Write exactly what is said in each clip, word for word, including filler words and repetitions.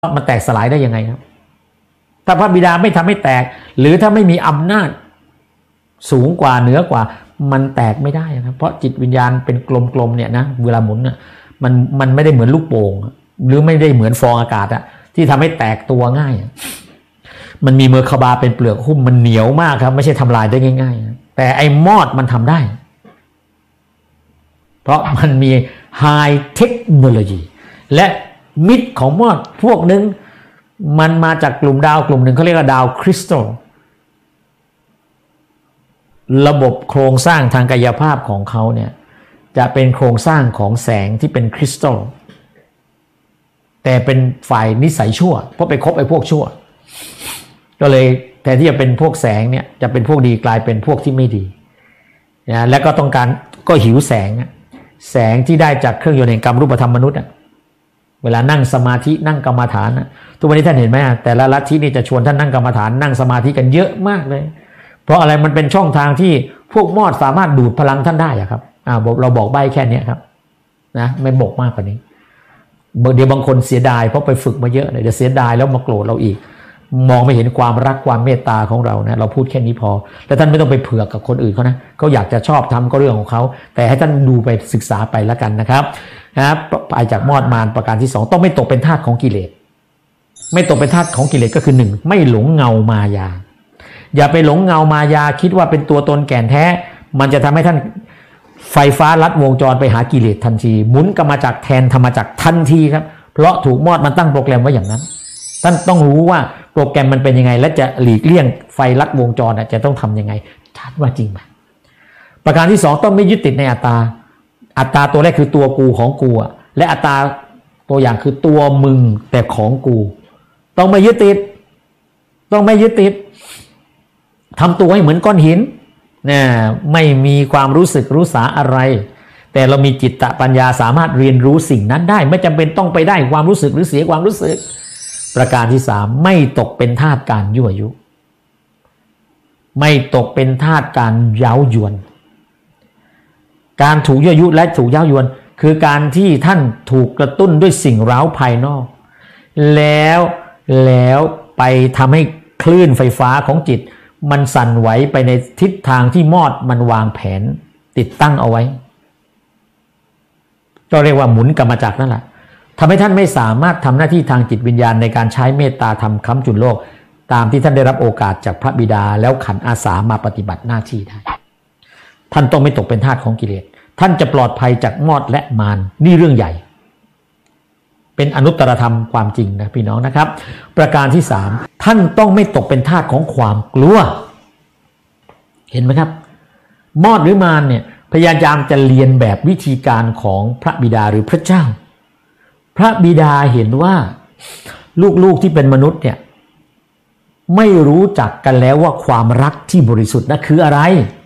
มันแตกสลายได้ยังไงครับถ้าพระบิดาไม่ทำให้แตกหรือถ้าไม่มีอำนาจสูงกว่าเหนือกว่ามันแตกไม่ได้ครับเพราะจิตวิญญาณเป็นกลมๆเนี่ยนะเวลาหมุนน่ะมันมันไม่ได้เหมือนลูกโป่งหรือไม่ได้เหมือนฟองอากาศอะที่ทำให้แตกตัวง่ายมันมีเมอร์คาบาเป็นเปลือกหุ้มมันเหนียวมากครับไม่ใช่ทำลายได้ง่ายๆแต่ไอ้มอดมันทำได้เพราะมันมีไฮเทคโนโลยีและมิตรของมอดพวกนึงมันมาจากกลุ่มดาวกลุ่มหนึ่งเขาเรียกว่าดาวคริสตัลระบบโครงสร้างทางกายภาพของเขาเนี่ยจะเป็นโครงสร้างของแสงที่เป็นคริสตัลแต่เป็นฝ่ายนิสัยชั่วเพราะไปคบไอ้พวกชั่วก็เลยแทนที่จะเป็นพวกแสงเนี่ยจะเป็นพวกดีกลายเป็นพวกที่ไม่ดีนะและก็ต้องการก็หิวแสงแสงที่ได้จากเครื่องยนต์แห่งกรรมรูปธรรมมนุษย์อ่ะเวลานั่งสมาธินั่งกรรมฐานนะทุกวันนี้ท่านเห็นไหมแต่ละลัทธินี่จะชวนท่านนั่งกรรมฐานนั่งสมาธิกันเยอะมากเลยเพราะอะไรมันเป็นช่องทางที่พวกมอดสามารถดูดพลังท่านได้อะครับอ่าเราบอกใบ้แค่นี้ครับนะไม่บอกมากกว่านี้เดี๋ยวบางคนเสียดายเพราะไปฝึกมาเยอะเลยเดี๋ยวเสียดายแล้วมาโกรธเราอีกมองไม่เห็นความรักความเมตตาของเรานะเราพูดแค่นี้พอแต่ท่านไม่ต้องไปเผือกกับคนอื่นเขานะเขาอยากจะชอบทำก็เรื่องของเขาแต่ให้ท่านดูไปศึกษาไปแล้วกันนะครับนะครับไปจากมอดมารประการที่สองต้องไม่ตกเป็นทาสของกิเลสไม่ตกเป็นทาสของกิเลสก็คือหนึ่งไม่หลงเงามายาอย่าไปหลงเงามายาคิดว่าเป็นตัวตนแก่นแท้มันจะทำให้ท่านไฟฟ้าลัดวงจรไปหากิเลสทันทีหมุนกรรมจักรแทนธรรมจักรทันทีครับเพราะถูกมอดมันตั้งโปรแกรมไว้อย่างนั้นท่านต้องรู้ว่าโปรแกรมมันเป็นยังไงและจะหลีกเลี่ยงไฟลัดวงจรจะต้องทำยังไงชัดว่าจริงไหมประการที่สองต้องไม่ยึดติดในอัตตาอัตตาตัวแรกคือตัวกูของกูและอัตตาตัวอย่างคือตัวมึงแต่ของกูต้องไม่ยึดติดต้องไม่ยึดติดทำตัวให้เหมือนก้อนหินนะไม่มีความรู้สึกรู้สาอะไรแต่เรามีจิตตปัญญาสามารถเรียนรู้สิ่งนั้นได้ไม่จำเป็นต้องไปได้ความรู้สึกหรือเสียความรู้สึกประการที่สามไม่ตกเป็นทาสการยั่วยุไม่ตกเป็นทาสการเย้ายวนการถูกยั่วยุและถูกเย้ายวนคือการที่ท่านถูกกระตุ้นด้วยสิ่งเร้าภายนอกแล้วแล้วไปทำให้คลื่นไฟฟ้าของจิตมันสั่นไหวไปในทิศทางที่มอดมันวางแผนติดตั้งเอาไว้ก็เรียกว่าหมุนกรรมจักรนั่นแหละทำให้ท่านไม่สามารถทำหน้าที่ทางจิตวิญญาณในการใช้เมตตาธรรมค้ำจุนโลกตามที่ท่านได้รับโอกาสจากพระบิดาแล้วขันอาสามาปฏิบัติหน้าที่ได้ท่านต้องไม่ตกเป็นทาสของกิเลสท่านจะปลอดภัยจากมอดและมารนี่เรื่องใหญ่เป็นอนุตตรธรรมความจริงนะพี่น้องนะครับประการที่สามท่านต้องไม่ตกเป็นทาสของความกลัวเห็นไหมครับมอดหรือมารเนี่ยพยายามจะเรียนแบบวิธีการของพระบิดาหรือพระเจ้าพระบิดาเห็นว่าลูกๆที่เป็นมนุษย์เนี่ยไม่รู้จักกันแล้วว่าความรักที่บริสุทธิ์นั้นคืออะไร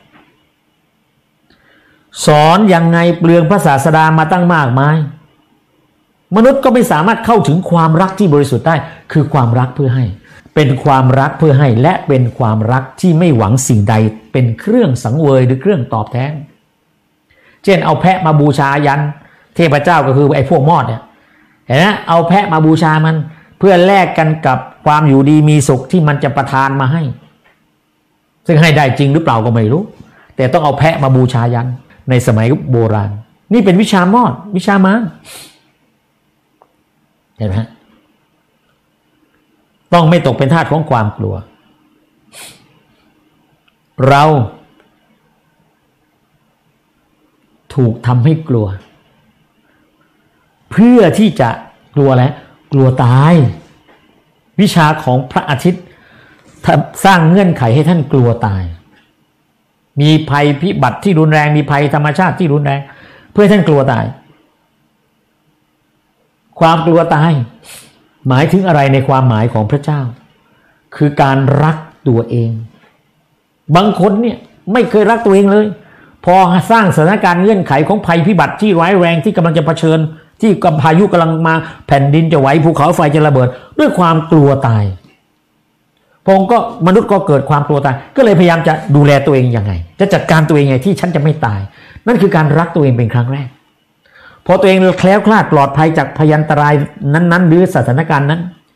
สอนยังไงเปลืองพระศาสดามาตั้งมากมายมนุษย์ก็ไม่สามารถเข้าถึงความรักที่บริสุทธิ์ได้คือความรักเพื่อให้เป็นความรักเพื่อให้และเป็นความรักที่ไม่หวังสิ่งใดเป็นเครื่องสังเวยหรือเครื่องตอบแทนเช่นเอาแพะมาบูชายันเทพเจ้าก็คือไอ้พวกมอดเนี่ยเห็นไหมเอาแพะมาบูชามันเพื่อแลกกันกับความอยู่ดีมีสุขที่มันจะประทานมาให้ซึ่งให้ได้จริงหรือเปล่าก็ไม่รู้แต่ต้องเอาแพะมาบูชายันในสมัยโบราณนี่เป็นวิชามอดวิชามารเห็นไหมต้องไม่ตกเป็นทาสของความกลัวเราถูกทำให้กลัวเพื่อที่จะกลัวแล้วกลัวตายวิชาของพระอาทิตย์สร้างเงื่อนไขให้ท่านกลัวตายมีภัยพิบัติที่รุนแรงมีภัยธรรมชาติที่รุนแรงเพื่อให้ท่านกลัวตายความกลัวตายหมายถึงอะไรในความหมายของพระเจ้าคือการรักตัวเองบางคนเนี่ยไม่เคยรักตัวเองเลยพอสร้างสถานการณ์เงื่อนไขของภัยพิบัติที่ร้ายแรงที่กำลังจะเผชิญที่กำพายุกำลังมาแผ่นดินจะไหวภูเขาไฟจะระเบิดด้วยความกลัวตายพงก็มนุษย์ก็เกิดความกลัวตายก็เลยพยายามจะดูแลตัวเองยังไงจะจัดการตัวเองไงที่ฉันจะไม่ตายนั่นคือการรักตัวเองเป็นครั้งแรกพอตัวเองแคล้วคลาดปลอดภัยจากพยันตรายนั้นๆหรือสถานการณ์นั้น